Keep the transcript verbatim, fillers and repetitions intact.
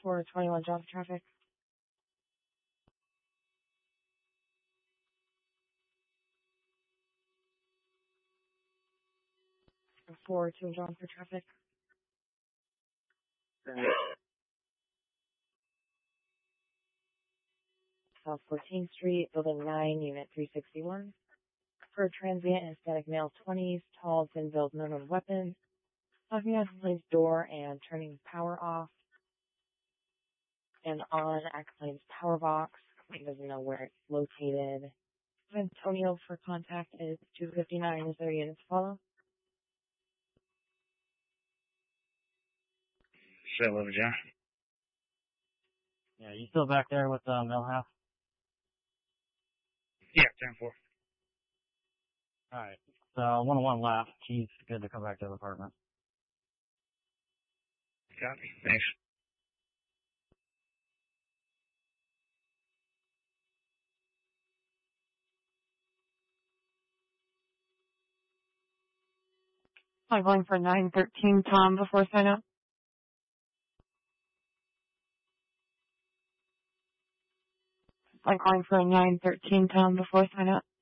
four twenty-one, John for traffic. four two, John for traffic. South fourteenth Street, Building nine, Unit three sixty-one. For transient and static male twenties, tall, thin-built, known with weapons. Knocking on Plane's door and turning power off. And on Plane's power box. He doesn't know where it's located. Antonio for contact is two fifty-nine. Is there units to follow? Say hello, John. Yeah, you still back there with uh, Millhouse? Yeah, ten four. Alright, so one oh one left. He's good to come back to the apartment. Copy. Thanks. I'm going for nine thirteen, Tom, before sign up. I'm going for a nine thirteen, Tom, before sign up.